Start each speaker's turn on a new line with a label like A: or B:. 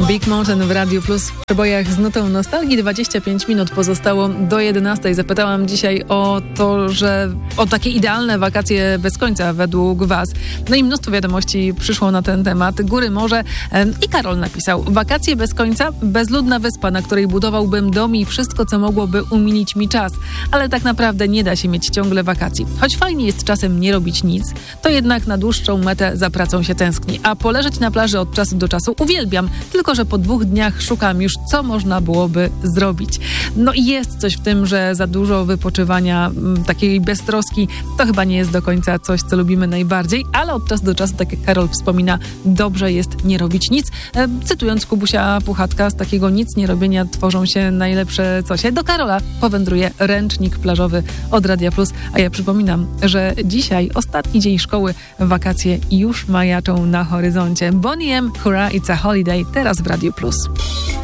A: Big Mountain w Radiu Plus. W przebojach z nutą nostalgii 25 minut pozostało do 11. Zapytałam dzisiaj o to, że o takie idealne wakacje bez końca według was. No i mnóstwo wiadomości przyszło na ten temat. Góry, morze i Karol napisał: wakacje bez końca, bezludna wyspa, na której budowałbym dom i wszystko, co mogłoby umilić mi czas. Ale tak naprawdę nie da się mieć ciągle wakacji. Choć fajnie jest czasem nie robić nic, to jednak na dłuższą metę za pracą się tęskni. A poleżeć na plaży od czasu do czasu uwielbiam, tylko że po 2 dniach szukam już, co można byłoby zrobić. No i jest coś w tym, że za dużo wypoczywania, takiej beztroski, to chyba nie jest do końca coś, co lubimy najbardziej, ale od czasu do czasu, tak jak Karol wspomina, dobrze jest nie robić nic. Cytując Kubusia Puchatka, z takiego nic nie robienia tworzą się najlepsze cosie. Do Karola powędruje ręcznik plażowy od Radia Plus, a ja przypominam, że dzisiaj ostatni dzień szkoły, wakacje już majaczą na horyzoncie. Bonnie M, Hurra, It's a Holiday, teraz w Radiu Plus.